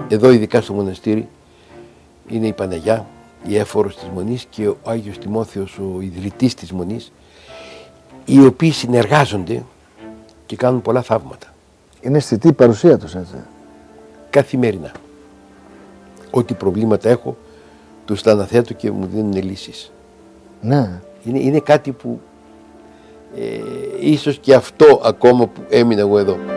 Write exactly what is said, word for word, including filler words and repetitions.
εδώ ειδικά στο μοναστήρι είναι η Παναγιά, η έφορος της Μονής και ο Άγιος Τιμόθεος, ο ιδρυτής της Μονής, οι οποίοι συνεργάζονται και κάνουν πολλά θαύματα. Είναι αισθητή η παρουσία τους, έτσι. Καθημερινά. Ό,τι προβλήματα έχω, τους τα αναθέτω και μου δίνουν λύσεις. Ναι. Είναι, είναι κάτι που ε, ίσως και αυτό ακόμα που έμεινα εγώ εδώ.